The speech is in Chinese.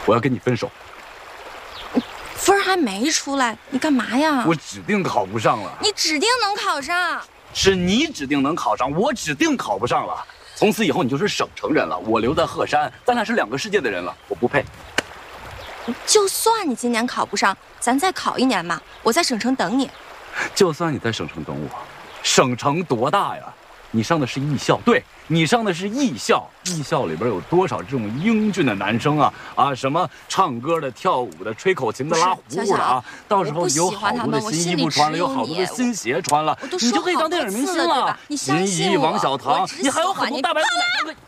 我要跟你分手。 分儿还没出来，你干嘛呀？ 我指定考不上了。 你指定能考上。 是你指定能考上，我指定考不上了。从此以后你就是省城人了，我留在鹤山，咱俩是两个世界的人了，我不配。 就算你今年考不上，咱再考1年嘛，我在省城等你。 就算你在省城等我，省城多大呀？你上的是艺校，对，你上的是艺校，艺校里边有多少这种英俊的男生啊，什么唱歌的、跳舞的、吹口琴的、拉葫芦的啊，到时候有好多的新衣服穿了，有好多的新鞋穿了，你就可以当电影明星了。 你相信我， 林一、王小棠，你还有很多大白。